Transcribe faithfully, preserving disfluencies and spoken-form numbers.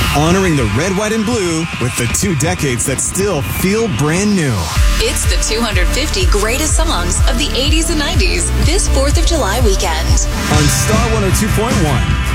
honoring the red, white, and blue with the two decades that still feel brand new. It's the two hundred fifty greatest songs of the eighties and nineties this fourth of July weekend. On Star one oh two point one.